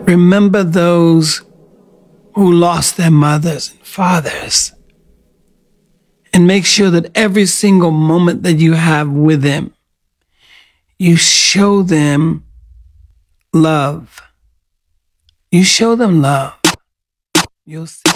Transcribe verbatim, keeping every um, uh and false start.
Remember those who lost their mothers and fathers. And make sure that every single moment that you have with them, you show them love. You show them love. You'll see.